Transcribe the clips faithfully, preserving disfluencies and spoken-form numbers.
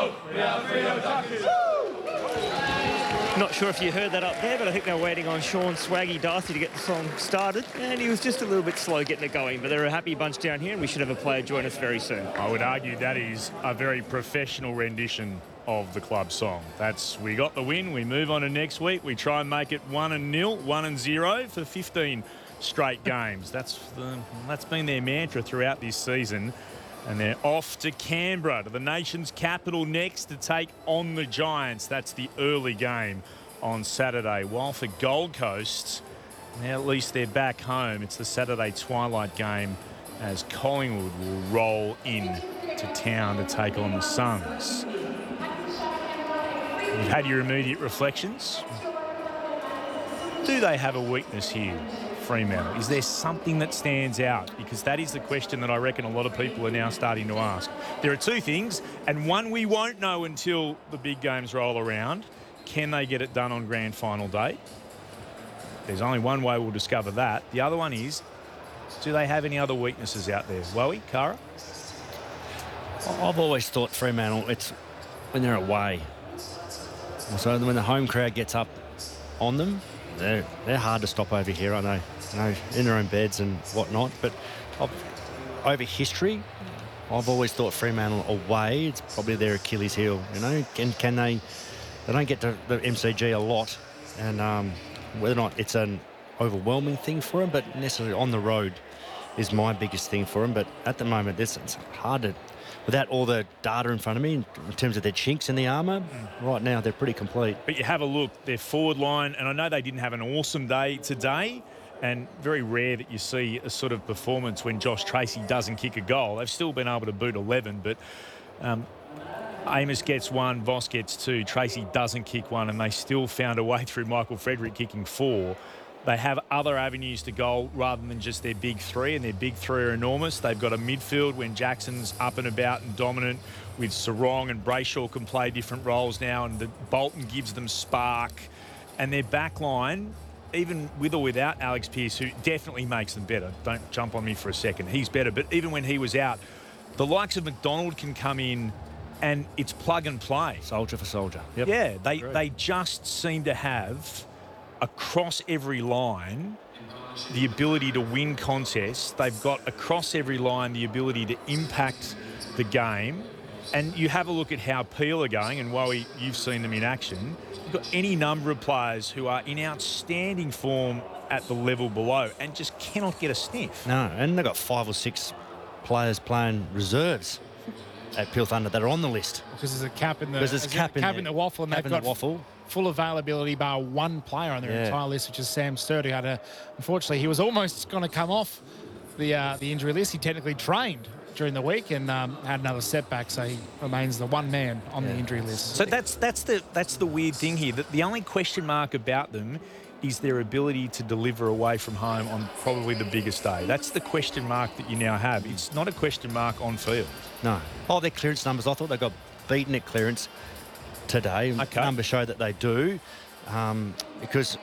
Not sure if you heard that up there, but I think they were waiting on Sean Swaggy Darcy to get the song started, and he was just a little bit slow getting it going. But they're a happy bunch down here, and we should have a player join us very soon. I would argue that is a very professional rendition of the club song. That's, we got the win, we move on to next week, we try and make it one and nil, one and zero for fifteen straight games. That's the, that's been their mantra throughout this season. And they're off to Canberra, to the nation's capital next, to take on the Giants. That's the early game on Saturday. While for Gold Coast, now at least they're back home. It's the Saturday twilight game as Collingwood will roll in to town to take on the Suns. You've had your immediate reflections. Do they have a weakness here, Fremantle? Is there something that stands out? Because that is the question that I reckon a lot of people are now starting to ask. There are two things, and one we won't know until the big games roll around. Can they get it done on grand final day? There's only one way we'll discover that. The other one is, do they have any other weaknesses out there? Wowie, Cara? I've always thought Fremantle, it's when they're away. So when the home crowd gets up on them, they're, they're hard to stop over here, aren't they? You know, in their own beds and whatnot. But over history, I've always thought Fremantle away, it's probably their Achilles heel. You know, can, can they... They don't get to the M C G a lot, and um, whether or not it's an overwhelming thing for them, but necessarily on the road is my biggest thing for them. But at the moment, this it's hard to... Without all the data in front of me, in terms of their chinks in the armour, mm. right now they're pretty complete. But you have a look, their forward line, and I know they didn't have an awesome day today, and very rare that you see a sort of performance when Josh Tracy doesn't kick a goal. They've still been able to boot eleven, but um, Amos gets one, Voss gets two, Tracy doesn't kick one, and they still found a way through Michael Frederick kicking four. They have other avenues to goal rather than just their big three, and their big three are enormous. They've got a midfield when Jackson's up and about and dominant, with Sarong and Brayshaw can play different roles now, and the Bolton gives them spark. And their back line, even with or without Alex Pearce, who definitely makes them better. Don't jump on me for a second. He's better. But even when he was out, the likes of McDonald can come in and it's plug and play. Soldier for soldier. Yep. Yeah, they, they just seem to have, across every line, the ability to win contests. They've got, across every line, the ability to impact the game. And you have a look at how Peel are going, and Wowie, you've seen them in action. You've got any number of players who are in outstanding form at the level below and just cannot get a sniff. No, and they've got five or six players playing reserves at Peel Thunder that are on the list. Because there's a cap in the, there's a cap, in, cap the, in the waffle, and cap they've in got the waffle. full availability bar one player on their yeah. entire list, which is Sam Sturt, who had a, unfortunately, he was almost going to come off the uh, the injury list. He technically trained during the week and um, had another setback, so he remains the one man on yeah. the injury list. So that's that's the that's the weird thing here. That the only question mark about them is their ability to deliver away from home on probably the biggest day. That's the question mark that you now have. It's not a question mark on field. No. Oh, their clearance numbers, I thought they got beaten at clearance today. Okay. Numbers show that they do, um, because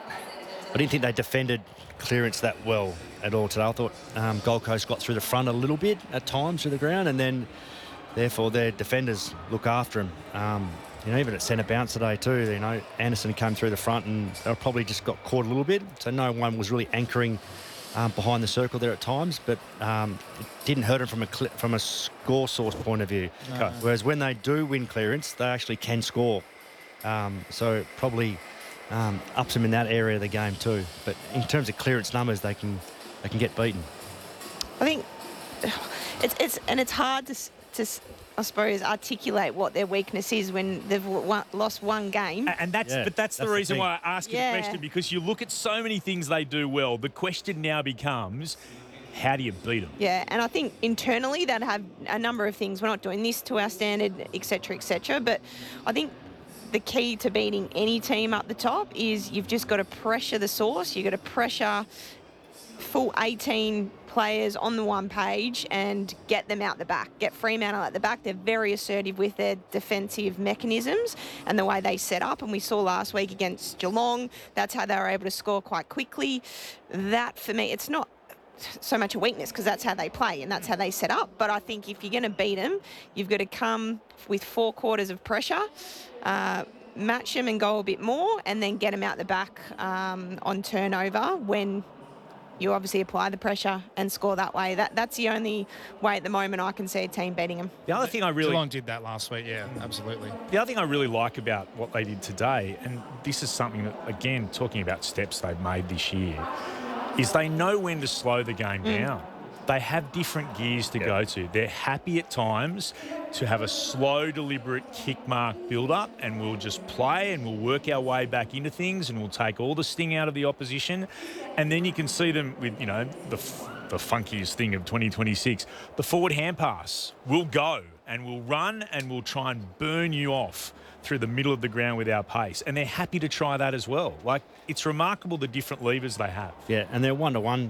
I didn't think they defended clearance that well at all today. I thought um, Gold Coast got through the front a little bit at times through the ground, and then therefore their defenders look after them. Um, you know, even at centre bounce today too, you know, Anderson came through the front and they probably just got caught a little bit, so no one was really anchoring um, behind the circle there at times, but um, it didn't hurt them from a cl- from a score source point of view. No. Whereas when they do win clearance, they actually can score. Um, so it probably um, ups them in that area of the game too. But in terms of clearance numbers, they can they can get beaten. I think it's it's and it's hard to to I suppose articulate what their weakness is when they've won, lost one game. And that's yeah, but that's, that's the reason the why I ask you yeah. the question, because you look at so many things they do well. The question now becomes, how do you beat them? Yeah, and I think internally they'd have a number of things. We're not doing this to our standard, et cetera, et cetera. But I think the key to beating any team up the top is you've just got to pressure the source. You've got to pressure full eighteen players on the one page and get them out the back. Get Fremantle at the back. They're very assertive with their defensive mechanisms and the way they set up. And we saw last week against Geelong, that's how they were able to score quite quickly. That, for me, it's not so much a weakness because that's how they play and that's how they set up. But I think if you're going to beat them, you've got to come with four quarters of pressure, uh, match them and go a bit more, and then get them out the back um, on turnover when you obviously apply the pressure and score that way. That That's the only way at the moment I can see a team beating them. The other thing I really... Geelong did that last week, yeah, absolutely. The other thing I really like about what they did today, and this is something that, again, talking about steps they've made this year, is they know when to slow the game mm. down. They have different gears to yep. go to. They're happy at times to have a slow, deliberate kick mark build-up, and we'll just play and we'll work our way back into things and we'll take all the sting out of the opposition. And then you can see them with, you know, the, the funkiest thing of twenty twenty-six, the forward hand pass. We'll go and we'll run and we'll try and burn you off through the middle of the ground with our pace. And they're happy to try that as well. Like, it's remarkable the different levers they have. Yeah, and they're one-to-one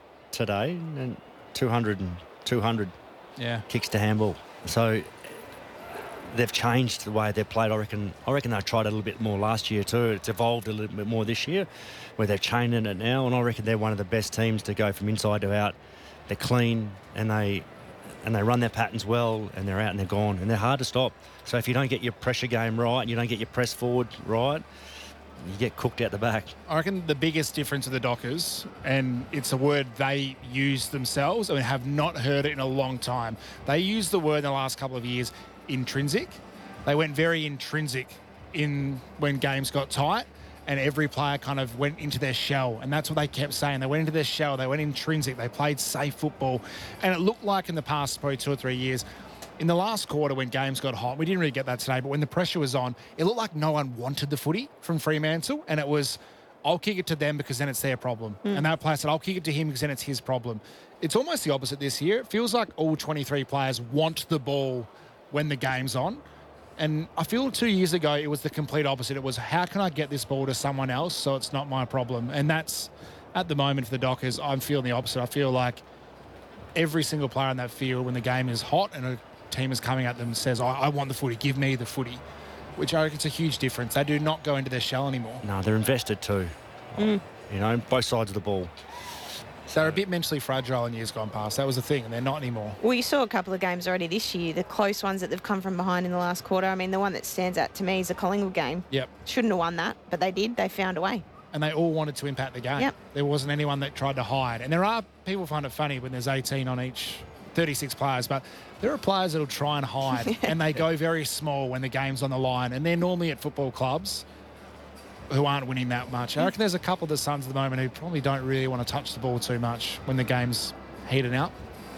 today and two hundred and two hundred yeah. kicks to handball. So they've changed the way they've played. I reckon I reckon they tried it a little bit more last year too. It's evolved a little bit more this year where they're chaining it now, and I reckon they're one of the best teams to go from inside to out. They're clean and they and they run their patterns well, and they're out and they're gone, and they're hard to stop. So if you don't get your pressure game right and you don't get your press forward right, you get cooked out the back. I reckon the biggest difference of the Dockers, and it's a word they use themselves and have not heard it in a long time. They used the word in the last couple of years, intrinsic. They went very intrinsic in when games got tight, and every player kind of went into their shell, and that's what they kept saying. They went into their shell, they went intrinsic, they played safe football, and it looked like in the past probably two or three years, in the last quarter when games got hot, we didn't really get that today, but when the pressure was on, it looked like no one wanted the footy from Fremantle, and it was, I'll kick it to them because then it's their problem. Mm. And that player said, I'll kick it to him because then it's his problem. It's almost the opposite this year. It feels like all twenty-three players want the ball when the game's on. And I feel two years ago it was the complete opposite. It was, how can I get this ball to someone else so it's not my problem? And that's, at the moment for the Dockers, I'm feeling the opposite. I feel like every single player on that field, when the game is hot and a team is coming at them and says, I, I want the footy, give me the footy, which I reckon it's a huge difference. They do not go into their shell anymore. No, they're invested too. Mm. You know, both sides of the ball. So they're a bit mentally fragile in years gone past. That was the thing, and they're not anymore. Well, you saw a couple of games already this year, the close ones that they've come from behind in the last quarter. I mean, the one that stands out to me is the Collingwood game. Yep. Shouldn't have won that, but they did. They found a way. And they all wanted to impact the game. Yep. There wasn't anyone that tried to hide. And there are, people find it funny when there's eighteen on each, thirty-six players, but there are players that will try and hide, and they go very small when the game's on the line, and they're normally at football clubs who aren't winning that much. I reckon there's a couple of the Suns at the moment who probably don't really want to touch the ball too much when the game's heating up.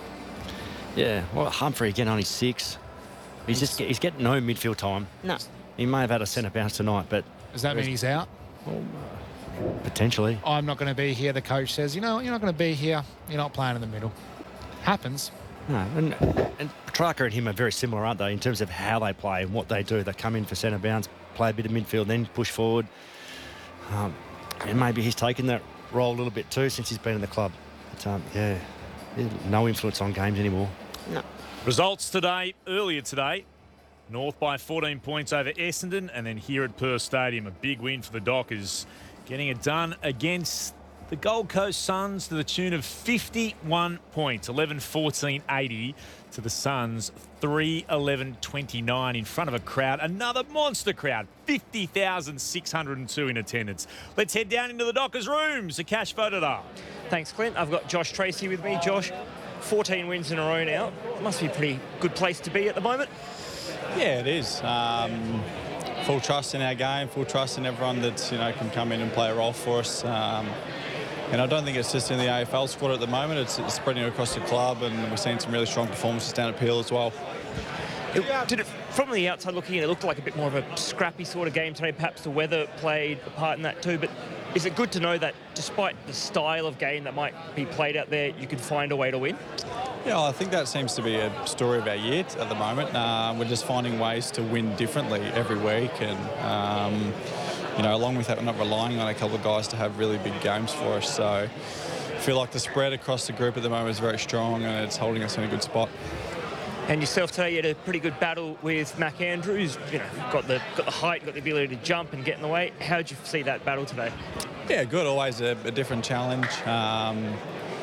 Yeah, well, Humphrey again, only six. He's just he's getting no midfield time. No. He may have had a centre bounce tonight, but... Does that mean he's out? Well, uh, potentially. I'm not going to be here. The coach says, you know, you're not going to be here. You're not playing in the middle. Happens. No, and, and Petrarca and him are very similar, aren't they, in terms of how they play and what they do. They come in for centre bounce, play a bit of midfield, then push forward. Um, and maybe he's taken that role a little bit too since he's been in the club. But, um, yeah, no influence on games anymore. No. Results today, earlier today. North by fourteen points over Essendon, and then here at Perth Stadium, a big win for the Dockers, getting it done against the Gold Coast Suns to the tune of fifty-one points, eleven fourteen eighty to the Suns, three eleven twenty-nine in front of a crowd, another monster crowd, fifty thousand six hundred two in attendance. Let's head down into the Dockers rooms. Akash Vodadar. Thanks, Clint. I've got Josh Tracy with me. Josh, fourteen wins in a row now. Must be a pretty good place to be at the moment. Yeah, it is. Um, full trust in our game, full trust in everyone that, you know, can come in and play a role for us. Um, and I don't think it's just in the A F L squad at the moment. It's, it's spreading across the club, and we're seeing some really strong performances down at Peel as well. It, did it, from the outside looking in, it looked like a bit more of a scrappy sort of game today. Perhaps the weather played a part in that too. But is it good to know that despite the style of game that might be played out there, you can find a way to win? Yeah, well, I think that seems to be a story of our year at the moment. Uh, we're just finding ways to win differently every week, and um, you know, along with that, we're not relying on a couple of guys to have really big games for us. So I feel like the spread across the group at the moment is very strong, and it's holding us in a good spot. And yourself today, you had a pretty good battle with Mac Andrews. You know, got the got the height, got the ability to jump and get in the way. How did you see that battle today? Yeah, good. Always a, a different challenge. Um,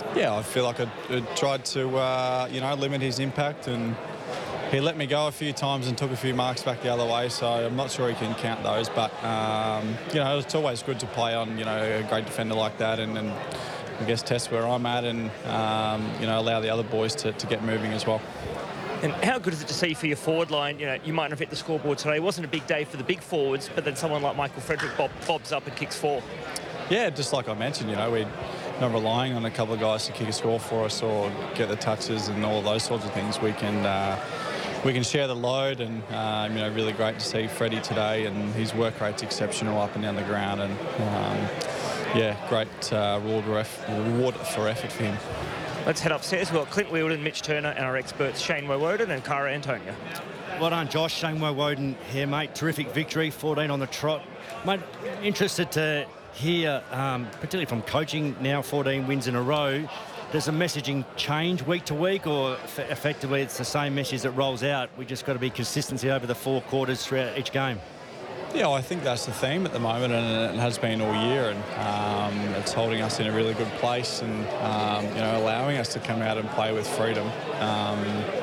Yeah, I feel like I, I tried to, uh, you know, limit his impact, and he let me go a few times and took a few marks back the other way, so I'm not sure he can count those. But, um, you know, it's always good to play on, you know, a great defender like that and, and I guess test where I'm at and, um, you know, allow the other boys to, to get moving as well. And how good is it to see for your forward line? You know, you might not have hit the scoreboard today. It wasn't a big day for the big forwards, but then someone like Michael Frederick bob, bobs up and kicks four. Yeah, just like I mentioned, you know, we're not relying on a couple of guys to kick a score for us or get the touches and all those sorts of things. We can uh, we can share the load, and um, you know, really great to see Freddie today, and his work rate's exceptional up and down the ground, and um, yeah, great uh, reward, reward for effort for him. Let's head upstairs. We've got Clint Wheeldon, Mitch Turner, and our experts Shane Woewodin and Cara Antonia. Well done, Josh. Shane Woewodin here, mate. Terrific victory, fourteen on the trot. Mate, interested to hear, um, particularly from coaching now, fourteen wins in a row. Does the messaging change week to week, or f effectively it's the same message that rolls out? We just got to be consistency over the four quarters throughout each game. Yeah, I think that's the theme at the moment, and it has been all year, and um, it's holding us in a really good place, and um, you know, allowing us to come out and play with freedom. Um,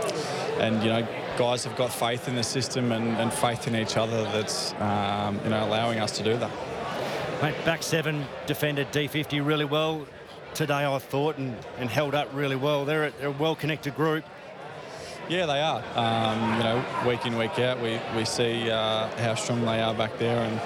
and you know, guys have got faith in the system and, and faith in each other. That's um, you know, allowing us to do that. Mate, back seven defended D fifty really well today, I thought, and, and held up really well. They're a, they're a well-connected group. Yeah, they are. Um, you know, week in, week out, we, we see uh, how strong they are back there. And,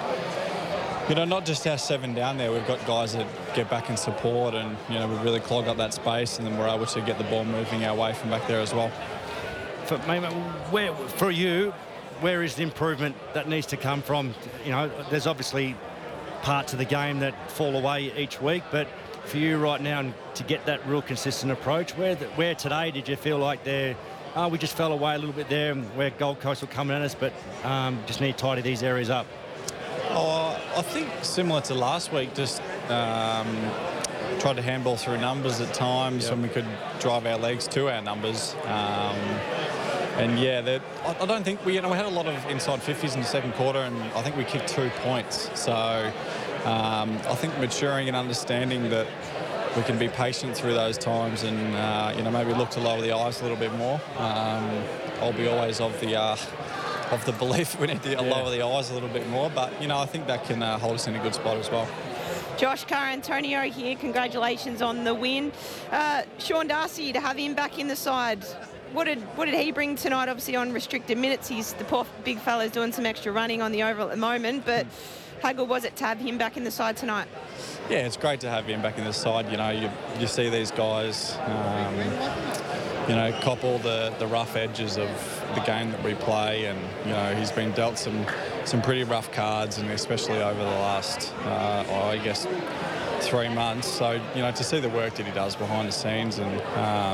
you know, not just our seven down there, we've got guys that get back and support, and, you know, we really clog up that space, and then we're able to get the ball moving our way from back there as well. For, where, for you, where is the improvement that needs to come from? You know, there's obviously parts of the game that fall away each week, but for you right now, and to get that real consistent approach, where, the, where today did you feel like they're Uh, we just fell away a little bit there where Gold Coast were coming at us, but um, just need to tidy these areas up? Oh, I think similar to last week, just um, tried to handball through numbers at times yep. when we could drive our legs to our numbers. Um, and yeah, I, I don't think we, you know, we had a lot of inside fifties in the second quarter, and I think we kicked two points. So um, I think maturing and understanding that we can be patient through those times, and uh, you know, maybe look to lower the eyes a little bit more. Um, I'll be always of the uh, of the belief we need to yeah. lower the eyes a little bit more, but you know, I think that can uh, hold us in a good spot as well. Josh, Cara Antonio here. Congratulations on the win. Uh, Sean Darcy, to have him back in the side. What did what did he bring tonight? Obviously on restricted minutes, he's the poor big fella's doing some extra running on the oval at the moment, but how good was it to have him back in the side tonight? Yeah, it's great to have him back in the side. You know, you, you see these guys, um, you know, cop all the, the rough edges of the game that we play, and, you know, he's been dealt some some pretty rough cards, and especially over the last, uh, oh, I guess, three months. So, you know, to see the work that he does behind the scenes, and um,